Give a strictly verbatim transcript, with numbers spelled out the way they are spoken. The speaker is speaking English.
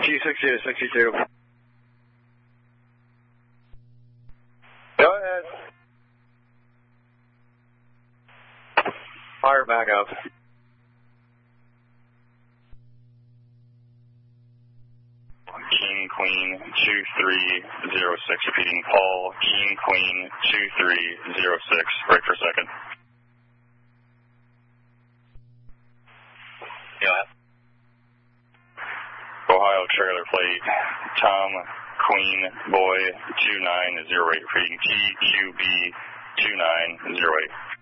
Q sixty to sixty-two. Go ahead. Fire back up. King Queen two three zero six, repeating Paul, King Queen two three zero six, break for a second. Yeah. Ohio trailer plate, Tom Queen Boy two nine zero eight, repeating T Q B two nine zero eight.